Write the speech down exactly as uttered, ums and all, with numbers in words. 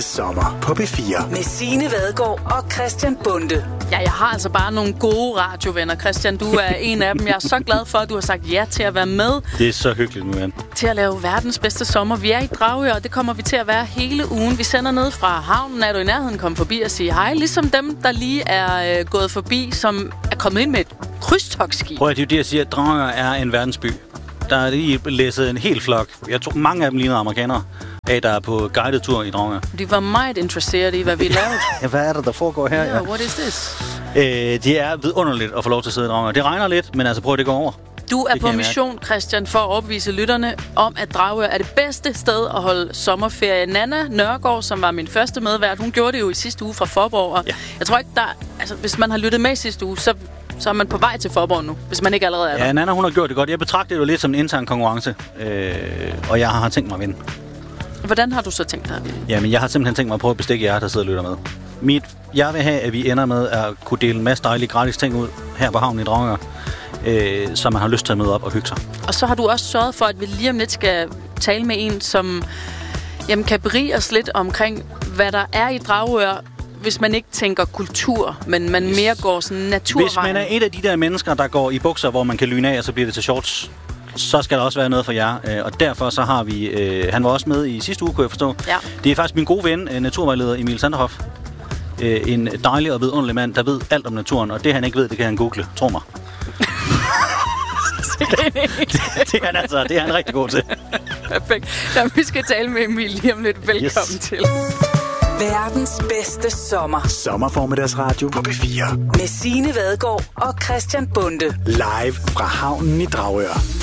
Sommer på P fire. Med Signe Vadgaard og Christian Bonde. Ja, jeg har altså bare nogle gode radiovenner. Christian, du er en af dem. Jeg er så glad for, at du har sagt ja til at være med. Det er så hyggeligt nu, Jan. Til at lave verdens bedste sommer. Vi er i Dragør, og det kommer vi til at være hele ugen. Vi sender ned fra havnen. Er du i nærheden, kom forbi og sige hej. Ligesom dem, der lige er øh, gået forbi, som er kommet ind med et krydstogtskib. Prøv at det er jo det, jeg siger. Dragør er en verdensby. Der er lige læsset en hel flok. Jeg tror, mange af dem ligner amerikanere. Af, der er på guided tur i Dragør. De var meget interesseret i, hvad vi lavede. Ja, hvad er det, der foregår her? Yeah, what is this? Øh, det er vidunderligt at få lov til at sidde i Dragør. Det regner lidt, men altså prøv at det går over. Du er på mission, Christian, for at opvise lytterne om, at Dragør er det bedste sted at holde sommerferie. Nana Nørgaard, som var min første medvært, hun gjorde det jo i sidste uge fra Forborg. Og ja. Jeg tror ikke, der... Altså, hvis man har lyttet med i sidste uge, så... Så er man på vej til Forborg nu, hvis man ikke allerede er der. Ja, Nana, hun har gjort det godt. Jeg betragter det jo lidt som en intern konkurrence, øh, og jeg har tænkt mig at vinde. Hvordan har du så tænkt dig at vinde? Jamen, jeg har simpelthen tænkt mig at prøve at bestikke jer, der sidder og lytter med. Mit, jeg vil have, at vi ender med at kunne dele en masse dejlige gratis ting ud her på havnen i Dragør, øh, så man har lyst til at møde op og hygge sig. Og så har du også sørget for, at vi lige om lidt skal tale med en, som jamen, kan berige os lidt omkring, hvad der er i Dragør, hvis man ikke tænker kultur, men man mere går sådan naturvejen. Hvis man er et af de der mennesker, der går i bukser, hvor man kan lyne af, og så bliver det til shorts, så skal der også være noget for jer. Og derfor så har vi... Øh, han var også med i sidste uge, kunne jeg forstå. Ja. Det er faktisk min gode ven, naturvejleder Emil Sanderhoff. Øh, en dejlig og vidunderlig mand, der ved alt om naturen. Og det, han ikke ved, det kan han google. Tro mig. det, det, er han altså, det er han rigtig god til. Perfekt. Jamen, vi skal tale med Emil lige om lidt. Velkommen yes. til. Verdens bedste sommer. Sommerformiddagsradio på P fire. Med Signe Vadgaard og Christian Bonde. Live fra havnen i Dragør.